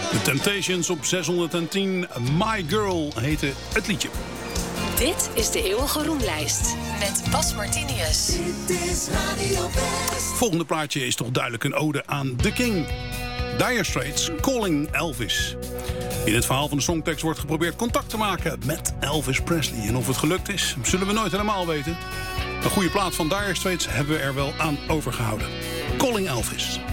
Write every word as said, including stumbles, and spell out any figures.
The Temptations op zeshonderdtien. My Girl heette het liedje. Dit is de Eeuwige Roemlijst met Bas Martinius. Dit is Radio West. Volgende plaatje is toch duidelijk een ode aan The King. Dire Straits, Calling Elvis. In het verhaal van de songtekst wordt geprobeerd contact te maken met Elvis Presley. En of het gelukt is, zullen we nooit helemaal weten. Een goede plaat van Dire Straits hebben we er wel aan overgehouden. Calling Elvis.